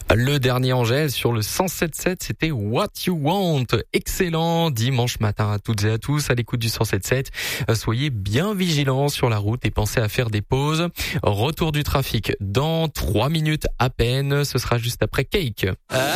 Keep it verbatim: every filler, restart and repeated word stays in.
Le dernier Angèle sur le cent sept sept, c'était What You Want. Excellent dimanche matin à toutes et à tous à l'écoute du cent sept sept. Soyez bien vigilants sur la route et pensez à faire des pauses. Retour du trafic dans trois minutes à peine. Ce sera juste après Cake.